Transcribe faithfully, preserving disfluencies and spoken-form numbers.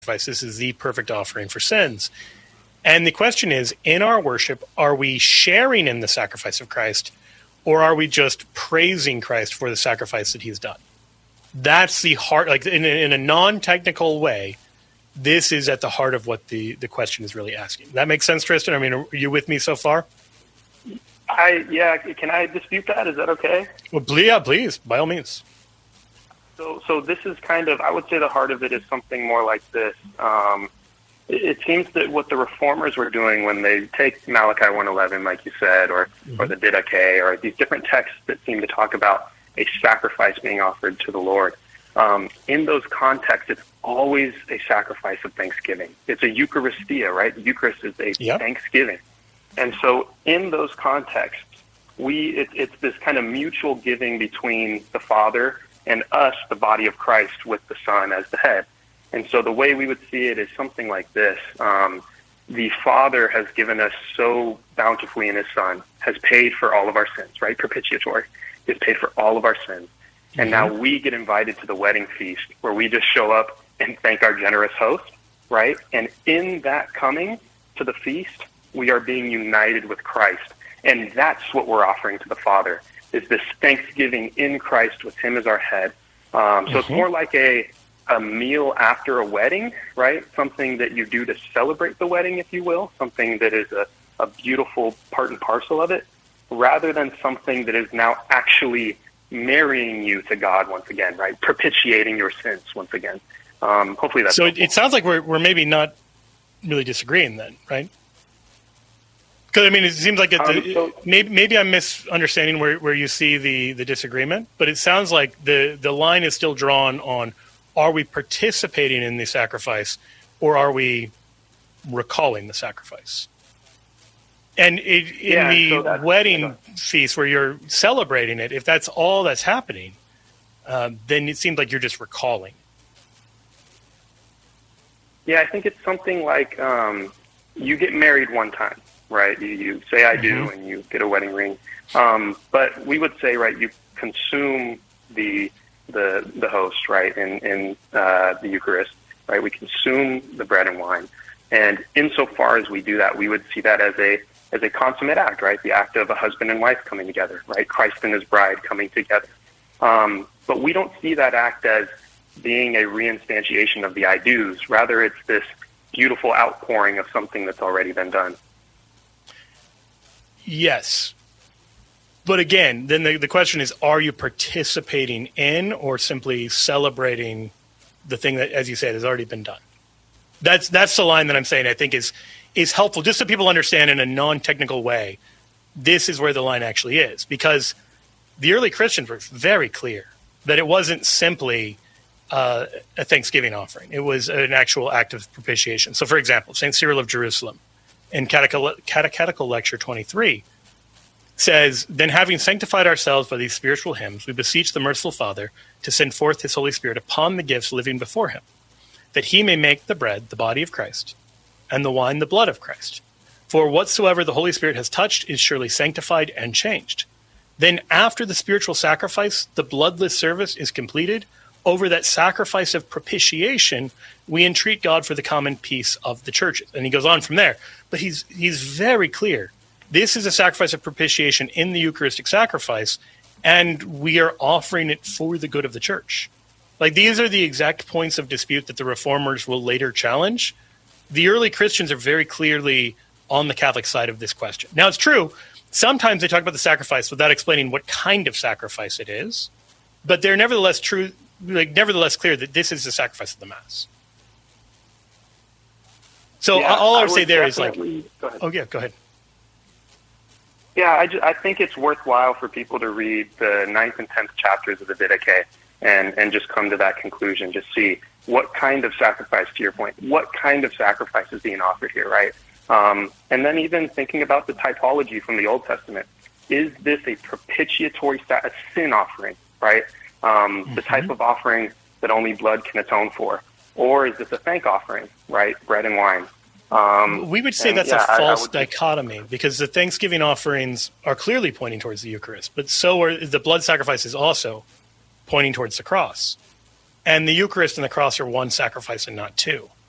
This is the perfect offering for sins. And the question is, in our worship, are we sharing in the sacrifice of Christ, or are we just praising Christ for the sacrifice that he's done? That's the heart, like in a, in a non-technical way, this is at the heart of what the, the question is really asking. That makes sense, Tristan? I mean, are you with me so far? I yeah, can I dispute that? Is that okay? Well, yeah, please, by all means. So, so this is kind of, I would say the heart of it is something more like this. Um, it, it seems that what the reformers were doing when they take Malachi one eleven, like you said, or, mm-hmm. or the Didache, or these different texts that seem to talk about a sacrifice being offered to the Lord, um, in those contexts, it's always a sacrifice of thanksgiving. It's a Eucharistia, right? The Eucharist is a yep. thanksgiving. And so in those contexts, we it, it's this kind of mutual giving between the Father and us, the body of Christ, with the Son as the head. And so the way we would see it is something like this. Um, the Father has given us so bountifully in his Son, has paid for all of our sins, right? Propitiatory. He has paid for all of our sins. And mm-hmm. now we get invited to the wedding feast where we just show up and thank our generous host, right? And in that coming to the feast, we are being united with Christ. And that's what we're offering to the Father, is this thanksgiving in Christ with him as our head. Um, so mm-hmm. it's more like a, a meal after a wedding, right? Something that you do to celebrate the wedding, if you will, something that is a, a beautiful part and parcel of it, rather than something that is now actually marrying you to God once again, right? Propitiating your sins once again. Um, hopefully that's so. It, it sounds like we're we're maybe not really disagreeing then, right? Because I mean, it seems like it, um, so, maybe maybe I'm misunderstanding where, where you see the, the disagreement, but it sounds like the, the line is still drawn on: are we participating in the sacrifice, or are we recalling the sacrifice? And it, in yeah, the so wedding yeah. feast where you're celebrating it, if that's all that's happening, um, then it seems like you're just recalling. Yeah, I think it's something like um, you get married one time. Right, you, you say I do, mm-hmm. and you get a wedding ring. Um, but we would say, right, you consume the the the host, right, in in uh, the Eucharist, right. We consume the bread and wine, and insofar as we do that, we would see that as a as a consummate act, right, the act of a husband and wife coming together, right, Christ and his bride coming together. Um, but we don't see that act as being a reinstantiation of the I do's. Rather, it's this beautiful outpouring of something that's already been done. Yes. But again, then the, the question is, are you participating in or simply celebrating the thing that, as you said, has already been done? That's that's the line that I'm saying I think is is helpful, just so people understand in a non-technical way, this is where the line actually is. Because the early Christians were very clear that it wasn't simply uh, a Thanksgiving offering. It was an actual act of propitiation. So, for example, Saint Cyril of Jerusalem, in Catechetical Lecture twenty-three, says, "Then having sanctified ourselves by these spiritual hymns, we beseech the merciful Father to send forth his Holy Spirit upon the gifts living before him, that he may make the bread the body of Christ, and the wine the blood of Christ. For whatsoever the Holy Spirit has touched is surely sanctified and changed. Then after the spiritual sacrifice, the bloodless service is completed. Over that sacrifice of propitiation, we entreat God for the common peace of the churches." And he goes on from there. But he's he's very clear. This is a sacrifice of propitiation in the Eucharistic sacrifice, and we are offering it for the good of the church. Like, these are the exact points of dispute that the reformers will later challenge. The early Christians are very clearly on the Catholic side of this question. Now, it's true, sometimes they talk about the sacrifice without explaining what kind of sacrifice it is, but they're nevertheless true. Like, nevertheless clear that this is the sacrifice of the Mass. So yeah, all I would, I would say there is like, go oh yeah, go ahead. Yeah, I, just, I think it's worthwhile for people to read the ninth and tenth chapters of the Didache and, and just come to that conclusion, just see what kind of sacrifice, to your point, what kind of sacrifice is being offered here, right? Um, and then even thinking about the typology from the Old Testament. Is this a propitiatory sa- a sin offering, right? Um, mm-hmm. The type of offering that only blood can atone for? Or is this a thank offering, right? Bread and wine. Um, we would say and, that's yeah, a false I, I would dichotomy just... because the Thanksgiving offerings are clearly pointing towards the Eucharist, but so are the blood sacrifices also pointing towards the cross. And the Eucharist and the cross are one sacrifice and not two.